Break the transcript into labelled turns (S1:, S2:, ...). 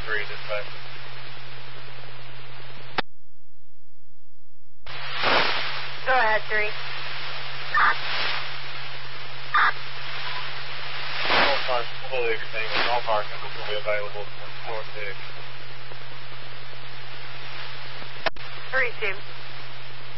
S1: 3 dispatch.
S2: Go ahead, 3.
S1: All cars fully extinguished. All power chemicals will be available for 4-6.
S2: 3-2.